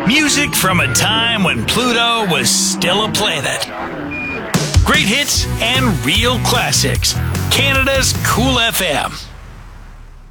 Music from a time when Pluto was still a planet. Great hits and real classics. Canada's Cool FM.